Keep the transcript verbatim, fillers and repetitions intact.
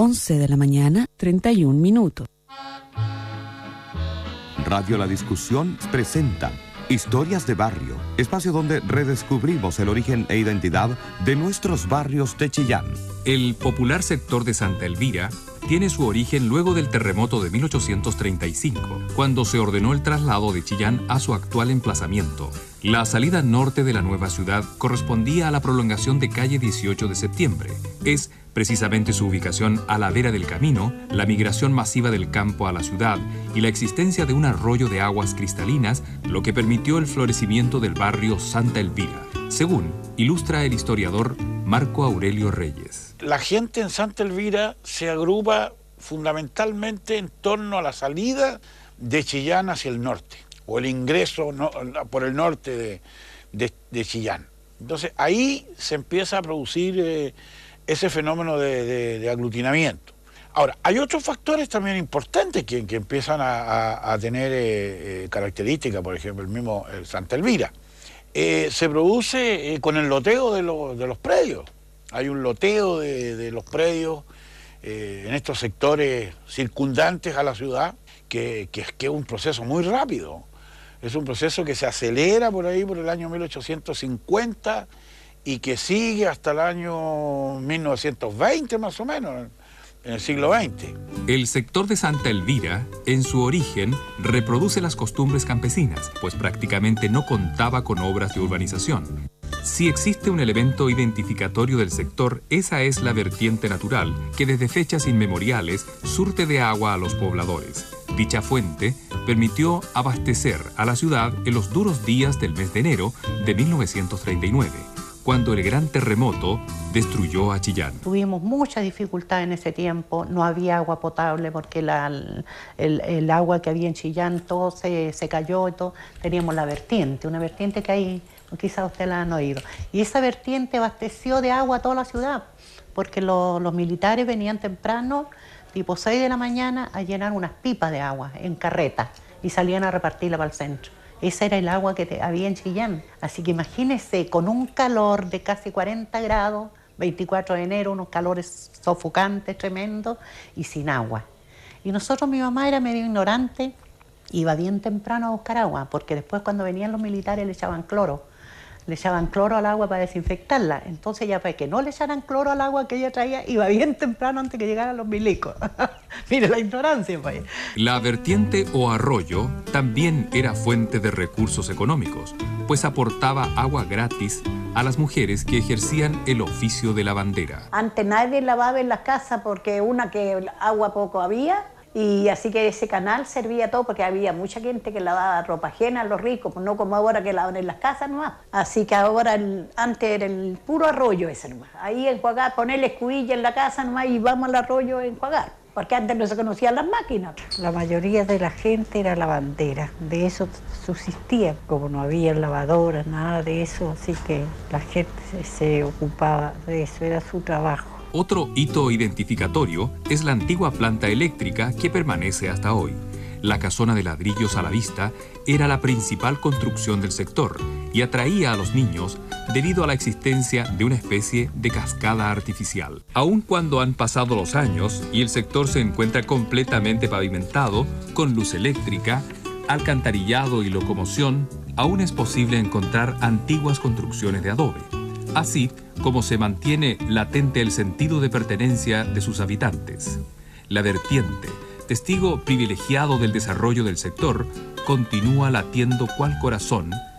once de la mañana, treinta y un minutos. Radio La Discusión presenta Historias de Barrio, espacio donde redescubrimos el origen e identidad de nuestros barrios de Chillán. El popular sector de Santa Elvira tiene su origen luego del terremoto de mil ochocientos treinta y cinco, cuando se ordenó el traslado de Chillán a su actual emplazamiento. La salida norte de la nueva ciudad correspondía a la prolongación de calle dieciocho de septiembre. Es precisamente su ubicación a la vera del camino, la migración masiva del campo a la ciudad y la existencia de un arroyo de aguas cristalinas lo que permitió el florecimiento del barrio Santa Elvira, según ilustra el historiador Marco Aurelio Reyes. La gente en Santa Elvira se agrupa fundamentalmente en torno a la salida de Chillán hacia el norte, o el ingreso no, por el norte de, de, de Chillán. Entonces ahí se empieza a producir eh, ese fenómeno de, de, de aglutinamiento. Ahora, hay otros factores también importantes que, que empiezan a, a, a tener eh, eh, características, por ejemplo, el mismo el Santa Elvira. Eh, se produce eh, con el loteo de, lo, de los predios. Hay un loteo de, de los predios eh, en estos sectores circundantes a la ciudad, que, que, que es un proceso muy rápido. Es un proceso que se acelera por ahí, por el año mil ochocientos cincuenta, y que sigue hasta el año mil novecientos veinte más o menos, en el siglo veinte. El sector de Santa Elvira, en su origen, reproduce las costumbres campesinas, pues prácticamente no contaba con obras de urbanización. Si existe un elemento identificatorio del sector, esa es la vertiente natural, que desde fechas inmemoriales surte de agua a los pobladores. Dicha fuente permitió abastecer a la ciudad en los duros días del mes de enero de mil novecientos treinta y nueve. Cuando el gran terremoto destruyó a Chillán. Tuvimos mucha dificultad en ese tiempo, no había agua potable porque la, el, el agua que había en Chillán todo se, se cayó y todo. Teníamos la vertiente, una vertiente que ahí quizás ustedes la han oído. Y esa vertiente abasteció de agua a toda la ciudad, porque lo, los militares venían temprano, tipo seis de la mañana, a llenar unas pipas de agua en carreta y salían a repartirla para el centro. Esa era el agua que te, había en Chillán. Así que imagínense, con un calor de casi cuarenta grados, veinticuatro de enero, unos calores sofocantes, tremendos, y sin agua. Y nosotros, mi mamá era medio ignorante, iba bien temprano a buscar agua, porque después cuando venían los militares le echaban cloro. Le echaban cloro al agua para desinfectarla. Entonces ya para que no le echaran cloro al agua que ella traía, iba bien temprano antes que llegaran los milicos. Mire la ignorancia, pues. La vertiente o arroyo también era fuente de recursos económicos, pues aportaba agua gratis a las mujeres que ejercían el oficio de lavandera. Antes nadie lavaba en las casas porque una que agua poco había, y así que ese canal servía todo porque había mucha gente que lavaba ropa ajena a los ricos, pues no como ahora que lavan en las casas nomás. Así que ahora, el, antes era el puro arroyo ese nomás. Ahí enjuagar, ponerle escudilla en la casa nomás y vamos al arroyo a enjuagar. Porque antes no se conocían las máquinas. La mayoría de la gente era lavandera, de eso subsistía, como no había lavadoras, nada de eso, así que la gente se, se ocupaba de eso, era su trabajo. Otro hito identificatorio es la antigua planta eléctrica que permanece hasta hoy. La casona de ladrillos a la vista era la principal construcción del sector y atraía a los niños debido a la existencia de una especie de cascada artificial. Aun cuando han pasado los años y el sector se encuentra completamente pavimentado, con luz eléctrica, alcantarillado y locomoción, aún es posible encontrar antiguas construcciones de adobe. Así como se mantiene latente el sentido de pertenencia de sus habitantes. La vertiente, testigo privilegiado del desarrollo del sector, continúa latiendo cual corazón